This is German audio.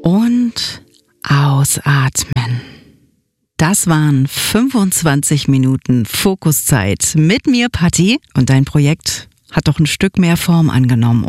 und ausatmen. Das waren 25 Minuten Fokuszeit mit mir, Patti. Und dein Projekt hat doch ein Stück mehr Form angenommen,